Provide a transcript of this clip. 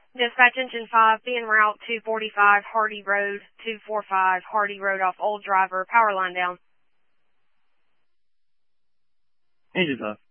Dispatch Engine 5, be en route 245 Hardy Road, 245 Hardy Road off Old Driver, power line down. Engine 5.